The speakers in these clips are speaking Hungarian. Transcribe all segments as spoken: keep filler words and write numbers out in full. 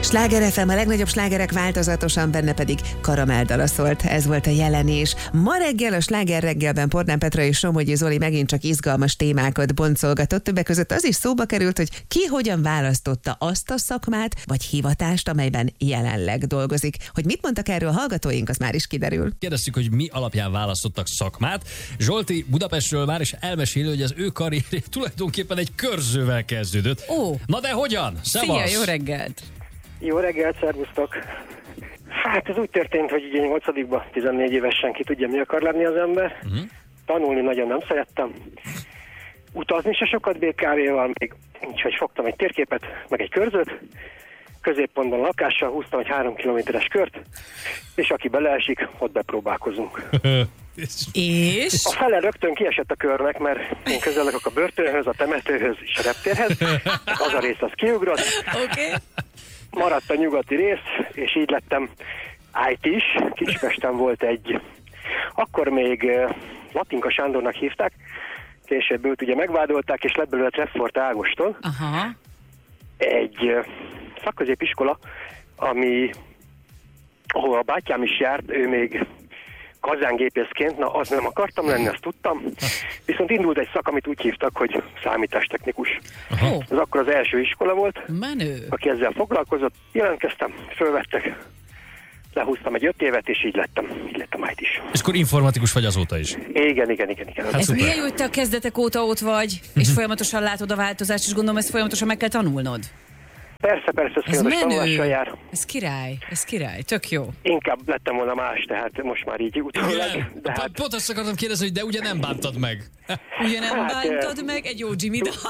Sláger ef em, a legnagyobb slágerek változatosan, benne pedig karamelldala szólt. Ez volt a jelenés. Ma reggel a Sláger reggelben Pornán Petra és Somogyi Zoli megint csak izgalmas témákat boncolgatott. Többek között az is szóba került, hogy ki hogyan választotta azt a szakmát vagy hivatást, amelyben jelenleg dolgozik. Hogy mit mondtak erről a hallgatóink, az már is kiderül. Kérdeztük, hogy mi alapján választottak szakmát. Zsolti Budapestről már is elmeséli, hogy az ő karrierje tulajdonképpen egy körzővel kezdődött. Ó. Na de hogyan? Szevasz! Szia, jó reggelt! Jó reggelt, szervusztok! Hát ez úgy történt, hogy ugye nyolcadikban, tizennégy évesen ki tudja, mi akar lenni az ember. Uh-huh. Tanulni nagyon nem szerettem. Utazni se sokat bé ká véval még, úgyhogy fogtam egy térképet, meg egy körzőt, középpontban lakással húztam egy három kilométeres kört, és aki beleesik, ott bepróbálkozunk. És? A fele rögtön kiesett a körnek, mert én közel lakok a börtönhöz, a temetőhöz és a reptérhez. Az a rész az kiugrott. Oké. Okay. Maradt a nyugati rész, és így lettem í té-s. Kispesten volt egy, akkor még Latinka Sándornak hívták, később őt ugye megvádolták, és lett belőle Treffort Ágoston. Aha. Egy szakközépiskola, ami, ahol a bátyám is járt, ő még kazángépészként, na az nem akartam lenni, azt tudtam. Viszont indult egy szak, amit úgy hívtak, hogy számítástechnikus. Aha. Ez akkor az első iskola volt, Menő. aki ezzel foglalkozott. Jelentkeztem, fölvettek, lehúztam egy öt évet, és így lettem, így lettem í té-s. És akkor informatikus vagy azóta is. Igen, igen, igen. igen. Hát Ez szuper. milyen jó, hogy te a kezdetek óta ott vagy, és folyamatosan látod a változást, és gondolom, ezt folyamatosan meg kell tanulnod. Persze, persze, ez Ez folyamatos tanulással menő. jár. Ez király, ez király, tök jó. Inkább lettem volna más, tehát most már így utólag. Igen. De hát, Pont azt akartam kérdezni, hogy de ugye nem bántad meg. Ugye nem Hát, bántad meg egy jó Jimmy dal?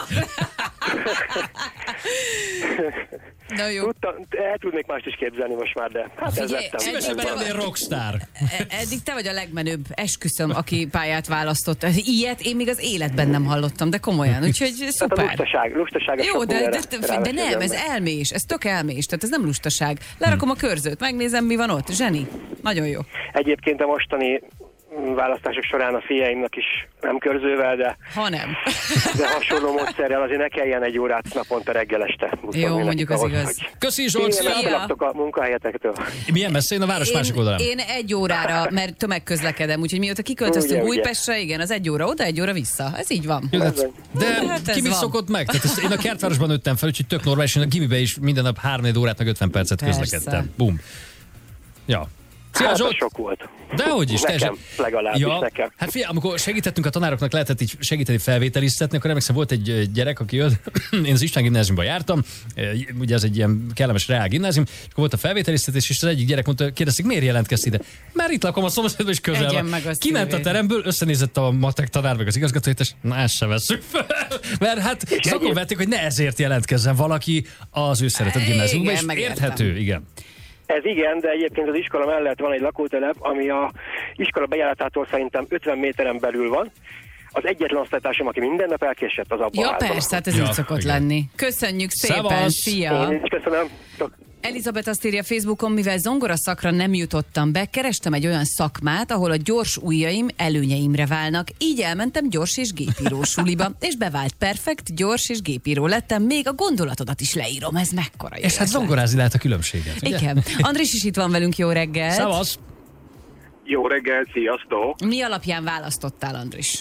Na jó. tudtam, el tudnék mást is képzelni most már, de hát ez Figyelj, lettem. Szívesen Ez van. lennél rockstar. E- Eddig te vagy a legmenőbb, esküszöm, aki pályát választott. Ilyet én még az életben nem hallottam, de komolyan, úgyhogy Tehát a szuper. lustaság, lustaság. Jó, de, de, de, de nem, ez elmés, ez tök elmés, tehát ez nem lustaság. Lerakom a körzőt, megnézem, mi van ott. Zseni, nagyon jó. Egyébként a mostani választások során a fiaimnak is nem körzővel, de, Ha nem. de hasonló módszerrel azért ne kelljen egy órát naponta reggel este. Jó, mondjuk az igaz. Köszi Zsolt, Igen, szia! elfeladtok a munkahelyetektől. Milyen messze? Én a város másik oldalán. Én, én egy órára, mert tömegközlekedem, úgyhogy mióta kiköltöztünk Ugye, ugye. Újpestre, igen, az egy óra oda, egy óra vissza. Ez így van. Jó, de, de Hát ez ki mit van. szokott meg? Tehát ezt, én a Kertvárosban nőttem fel, úgyhogy tök normális, én a gimibe is minden nap három órát, meg ötven percet Persze. közlekedtem. Bum. Ja. Szia Hát az Zsolt! sok volt. Dehogy is, Nekem, teljesen. legalábbis nekem. Hát figyelj, amikor segítettünk a tanároknak, lehetett így segíteni felvételiztetni, akkor emlékszem, volt egy ö, gyerek, aki jött, én az István gimnáziumban jártam, ö, ugye ez egy ilyen kellemes reál gimnázium, és akkor volt a felvételiztetés, és az egyik gyerek mondta, kérdezik, miért jelentkezsz ide? Már itt lakom a szomszédban, és közel Egyen van. meg azt Kiment a szívét. teremből, összenézett a matek tanár, meg az igazgató, és na ezt se vesszük fel. Mert hát szakon egyéb- vették, hogy ne ezért jelentkezzen valaki az ő szeretett Igen, gimnáziumban, és megértem. érthető, igen. Ez igen, de egyébként az iskola mellett van egy lakótelep, ami a iskola bejáratától szerintem ötven méteren belül van. Az egyetlen osztálytársam, aki minden nap elkésett, az abban Ja, házban. persze, hát ez Ja, így szokott igen. lenni. Köszönjük szépen, Szevasz! szia! Én is köszönöm. Elizabeth azt írja Facebookon, mivel zongora szakra nem jutottam be, kerestem egy olyan szakmát, ahol a gyors ujjaim előnyeimre válnak. Így elmentem gyors és gépíró suliba, és bevált perfekt, gyors és gépíró lettem, még a gondolatodat is leírom. Ez mekkora És hát jöhet le. zongorázni lehet a különbséget. ugye? Igen. Andris is itt van velünk, jó reggelt. Szevasz! Jó reggel, sziasztok! Mi alapján választottál, Andris?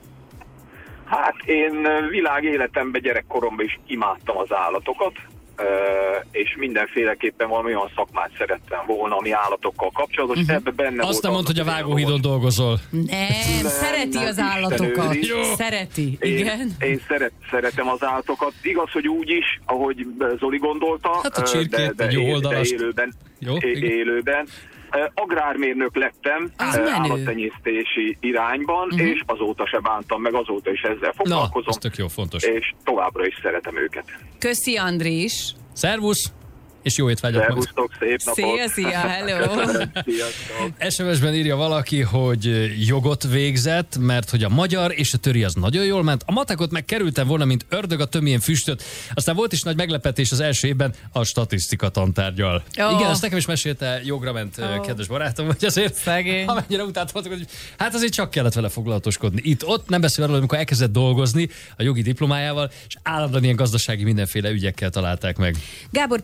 Hát én világ életemben, gyerekkoromban is imádtam az állatokat, és mindenféleképpen valami olyan szakmát szerettem volna, ami állatokkal kapcsolatos, uh-huh. ebbe benne Azt nem volt mondd, hogy a annak vágóhídon dolgozol. Nem, Nem, szereti nem, az állatokat. Isten őriz. Szereti, Én, igen. én szeret, szeretem az állatokat. Igaz, hogy úgy is, ahogy Zoli gondolta, Hát a de, csirkét, de, egy jó de oldalast. élőben. Jó, é- igen. élőben. Agrármérnök lettem Az eh, menő. állattenyésztési irányban, Mhm. és azóta se bántam meg, azóta is ezzel Na, foglalkozom, ez tök jó, fontos. és továbbra is szeretem őket. Köszi, Andris. Szervusz! És jó étvágyat majd. Szervusztok, szép napot! Szia, szia, hello. Sziasztok! es em es-ben írja valaki, hogy jogot végzett, mert hogy a magyar és a töri az nagyon jól ment. A matekot meg kerültem volna, mint ördög a tömjén füstöt. Aztán volt is nagy meglepetés az első évben a statisztika tantárgyal. Ó. Igen, ezt nekem is mesélte, jogra ment Ó. kedves barátom, hogy azért Szegény. amennyire utáltam, hogy hát azért csak kellett vele foglalatoskodni. Itt ott nem beszél arról, amikor elkezdett dolgozni a jogi diplomájával, és állandóan ilyen gazdasági mindenféle ügyekkel találták meg. Gábor pedig annyit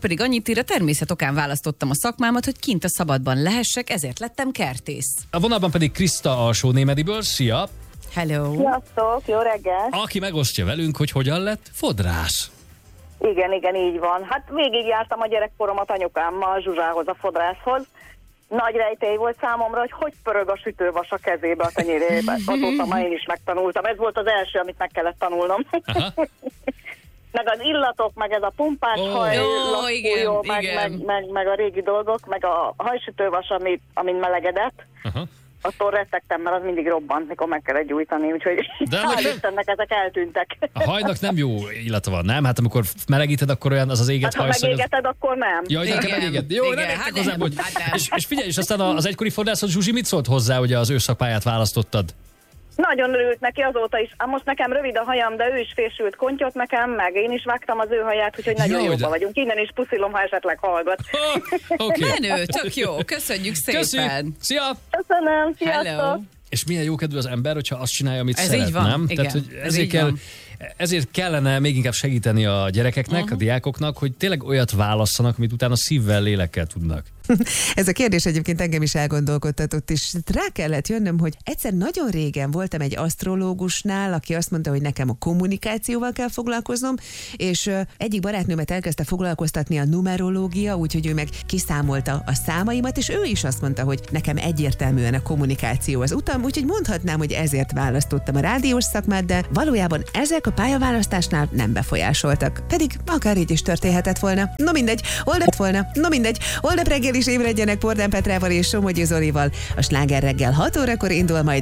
Zsolt ír, a természet okán választottam a szakmámat, hogy kint a szabadban lehessek, ezért lettem kertész. A vonalban pedig Kriszta a Sónémediből. Szia! Hello! Sziasztok, jó reggel! Aki megosztja velünk, hogy hogyan lett fodrász. Igen, igen, így van. Hát végigjártam a gyerekkoromat anyukámmal Zsuzsához, a fodrászhoz. Nagy rejtély volt számomra, hogy hogy pörög a sütővas a kezébe a tenyérébe. Azóta már én is megtanultam. Ez volt az első, amit meg kellett tanulnom. Meg az illatok, meg ez a pumpás Oh. haj, Ó, lakójó, igen, meg, igen. meg, meg, meg a régi dolgok, meg a hajsütővas, ami, amin melegedett. Aha. Attól rettegtem, mert az mindig robbant, mikor meg kellett gyújtani, úgyhogy De hál' annak- Istennek ezek eltűntek. A hajnak nem jó illata van, nem? Hát amikor melegíted, akkor olyan az az éget Hát ha hajszag. az- megégeted, akkor nem. Ja, hogy nekem Igen, megéged. Jó, igen, nem értek hát hozzá, nem, hogy... hát nem. És, és figyelj, és aztán az egykori fodrászod Zsuzsi mit szólt hozzá, hogy az ő szakmáját választottad? Nagyon örült neki azóta is. Hát most nekem rövid a hajam, de ő is fésült kontyot nekem, meg én is vágtam az ő haját, úgyhogy nagyon Jaj, jóba de- vagyunk. Innen is puszilom, ha esetleg hallgat. Oh, Oké. Okay. Menő, tök jó, köszönjük szépen. Köszi! Szia! Köszönöm, sziasztok! Hello! És milyen jókedvű az ember, hogyha azt csinálja, amit Ez szeret, így van, nem? igen, Tehát, hogy ez ezért, így kell, van. ezért kellene még inkább segíteni a gyerekeknek, uh-huh. a diákoknak, hogy tényleg olyat válasszanak, amit utána szívvel, lélekkel tudnak. Ez a kérdés egyébként engem is elgondolkodtatott, és rá kellett jönnöm, hogy egyszer nagyon régen voltam egy asztrológusnál, aki azt mondta, hogy nekem a kommunikációval kell foglalkoznom, és ö, egyik barátnőmet elkezdte foglalkoztatni a numerológia, úgyhogy ő meg kiszámolta a számaimat, és ő is azt mondta, hogy nekem egyértelműen a kommunikáció az utam, úgyhogy mondhatnám, hogy ezért választottam a rádiós szakmát, de valójában ezek a pályaválasztásnál nem befolyásoltak. Pedig akár így is történhetett volna. No mindegy, holnap volna. No mindegy, holnap reggel is ébredjenek Pordán Petrával és Somogyi Zolival. A Sláger reggel hat órakor indul majd